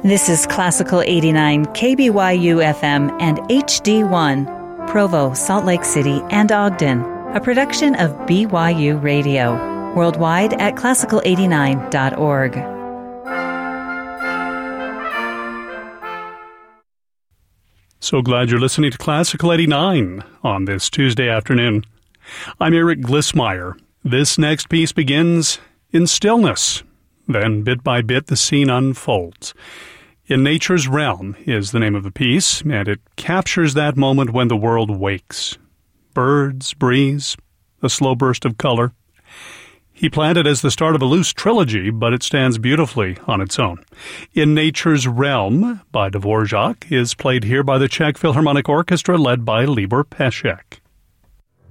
This is Classical 89 KBYU FM and HD1, Provo, Salt Lake City, and Ogden, a production of BYU Radio, worldwide at classical89.org. So glad you're listening to Classical 89 on this Tuesday afternoon. I'm Eric Glissmeyer. This next piece begins in stillness. Then, bit by bit, the scene unfolds. In Nature's Realm is the name of the piece, and it captures that moment when the world wakes. Birds, breeze, a slow burst of color. He planned it as the start of a loose trilogy, but it stands beautifully on its own. In Nature's Realm by Dvorak is played here by the Czech Philharmonic Orchestra led by Libor Pesek.